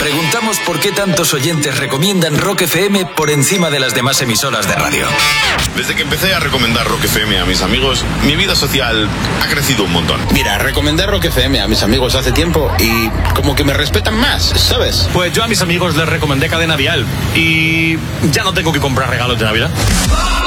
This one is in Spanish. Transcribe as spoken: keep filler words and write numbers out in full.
preguntamos por qué tantos oyentes recomiendan Rock F M por encima de las demás emisoras de radio. Desde que empecé a recomendar Rock F M a mis amigos, mi vida social ha crecido un montón. Mira, recomendé Rock F M a mis amigos hace tiempo y como que me respetan más, ¿sabes? Pues yo a mis amigos les recomendé Cadena Vial y ya no tengo que comprar regalos de Navidad.